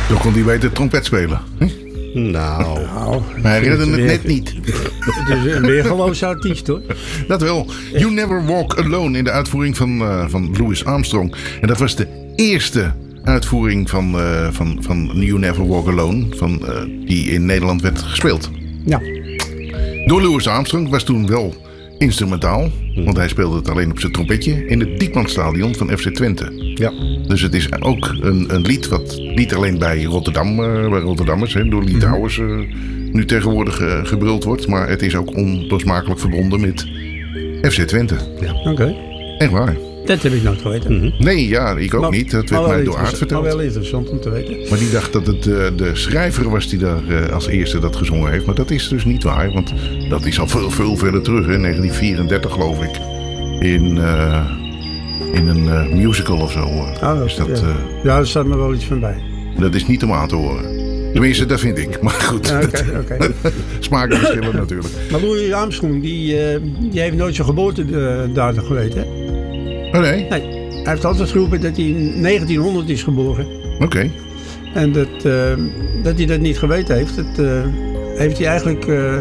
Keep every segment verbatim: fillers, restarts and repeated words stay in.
Zo kon hij beter trompet spelen. Hm? Nou, nou, hij herinnerde het, het net niet. Het is een weergeloos artiest, hoor. Dat wel. You Never Walk Alone in de uitvoering van, uh, van Louis Armstrong. En dat was de eerste uitvoering van, uh, van, van You Never Walk Alone. Van, uh, die in Nederland werd gespeeld. Ja. Door Louis Armstrong. Was toen wel instrumentaal. Want hij speelde het alleen op zijn trompetje. In het Diekmanstadion van F C Twente. Ja. Dus het is ook een, een lied wat niet alleen bij Rotterdam, uh, bij Rotterdammers, hè, door Litouwers uh, nu tegenwoordig uh, gebruld wordt. Maar het is ook onlosmakelijk verbonden met F C Twente. Ja. Oké. Okay. Echt waar. Dat heb ik nooit geweten. Mm-hmm. Nee, ja, ik ook maar, niet. Dat werd mij door Aard verteld. Maar wel interessant om te weten. Maar die dacht dat het uh, de schrijver was die daar uh, als eerste dat gezongen heeft. Maar dat is dus niet waar. Want dat is al veel, veel verder terug. Hè. negentien vierendertig geloof ik. In, uh, in een uh, musical of zo. Oh, is dat, ja. Uh, ja, daar staat me wel iets van bij. Dat is niet om aan te horen. Tenminste, dat vind ik. Maar goed. Ja, okay, okay. Smaken verschillen natuurlijk. Maar Louis Armstrong, die, uh, die heeft nooit zijn geboortedatum geweten. Oh nee? Nee. Hij heeft altijd geroepen dat hij in negentienhonderd is geboren. Oké. Okay. En dat, uh, dat hij dat niet geweten heeft, dat uh, heeft hij eigenlijk uh,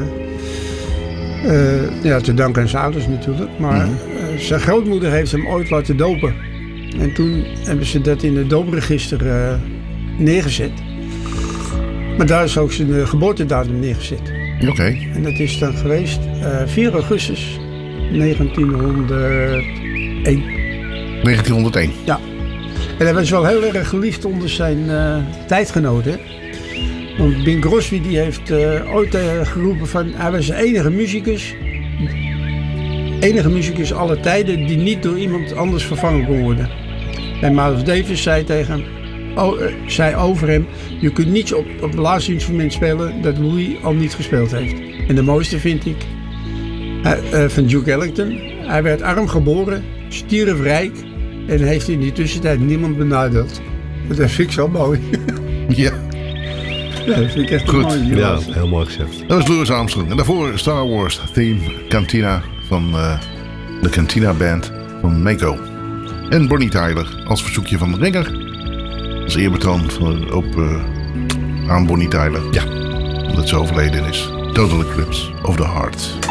uh, ja, te danken aan zijn ouders natuurlijk. Maar mm-hmm. uh, zijn grootmoeder heeft hem ooit laten dopen. En toen hebben ze dat in het doopregister uh, neergezet. Maar daar is ook zijn uh, geboortedatum neergezet. Oké. Okay. En dat is dan geweest uh, vier augustus negentienhonderdéén. negentienhonderdéén. Ja. En hij was wel heel erg geliefd onder zijn uh, tijdgenoten. Want Bing Crosby die heeft uh, ooit uh, geroepen van... Hij was de enige muzikus... enige muzikus aller tijden... die niet door iemand anders vervangen kon worden. En Miles Davis zei tegen hem... Oh, uh, zei over hem... Je kunt niets op, op het laatste instrument spelen... dat Louis al niet gespeeld heeft. En de mooiste vind ik... Uh, uh, van Duke Ellington. Hij werd arm geboren... stierfrijk... en heeft in die tussentijd niemand benadeeld. Dat vind ik zo mooi. Ja. Ja, dat vind ik echt goed. Mooi. Ja, heel mooi gezegd. Dat was Louis Armstrong. En daarvoor Star Wars theme Cantina van uh, de Cantina Band van Mako. En Bonnie Tyler als verzoekje van Ringer. Als eerbetoon van, op, uh, aan Bonnie Tyler. Ja. Omdat ze overleden is. Total Eclipse of the Heart.